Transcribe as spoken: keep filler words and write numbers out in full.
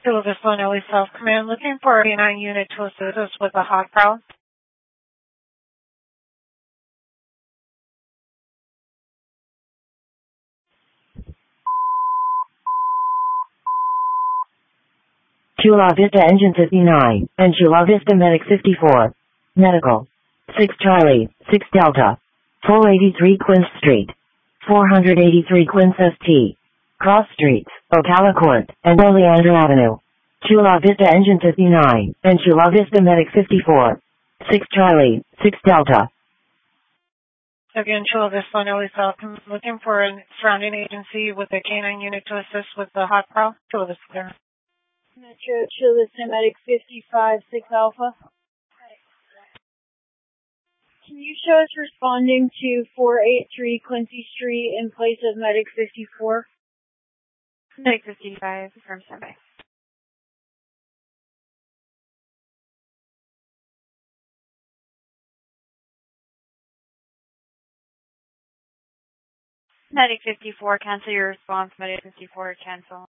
Hello, this is Lonelli Self Command. Looking for a K nine unit to assist us with a hot prowl. Chula Vista Engine fifty-nine and Chula Vista Medic fifty-four. Medical. six Charlie, six Delta. four eighty-three Quince Street. four eighty-three Quince S T. Cross Streets, Ocala Court, and Oleander Avenue. Chula Vista Engine fifty-nine and Chula Vista Medic fifty-four. six Charlie, six Delta. Again, Chula Vista Lonelli Self Command. Looking for a surrounding agency with a K nine unit to assist with the hot prowl. Chula Vista there. Metro Chula Vista Medic fifty-five, six Alpha. Can you show us responding to four eighty-three Quincy Street in place of Medic fifty-four? Medic fifty-five, confirm standby. Medic fifty-four, cancel your response. Medic fifty-four, cancel.